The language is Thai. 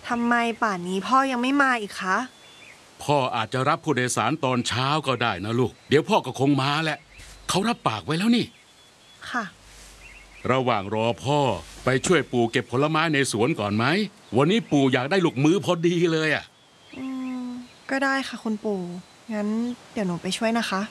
ทำไมป่านนี้พ่อยังไม่มาอีกคะพ่ออาจจะรับผู้โดยสารตอนเช้าก็ได้นะลูกเดี๋ยวพ่อก็คงมาแหละเขารับปากไว้แล้วนี่ค่ะระหว่างรอพ่อไปช่วยปู่เก็บผลไม้ในสวนก่อนไหมวันนี้ปู่อยากได้ลูกมื้อพอดีเลยอ่ะก็ได้ค่ะคุณปู่งั้นเดี๋ยวหนูไปช่วยนะคะ